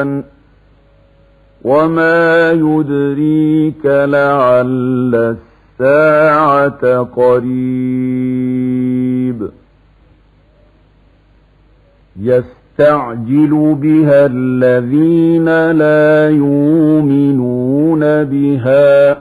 فتن وما يدريك لعل الساعة قريب يستعجل بها الذين لا يؤمنون بها